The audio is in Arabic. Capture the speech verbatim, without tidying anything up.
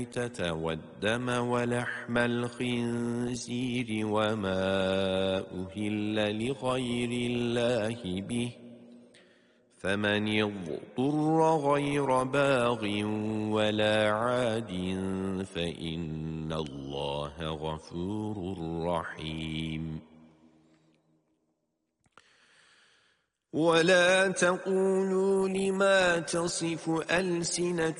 الميتة والدم ولحم الخنزير وما أهل لغير الله به فمن اضطر غير باغ ولا عاد فإن الله غفور رحيم. ولا تقولوا لما تصف ألسنة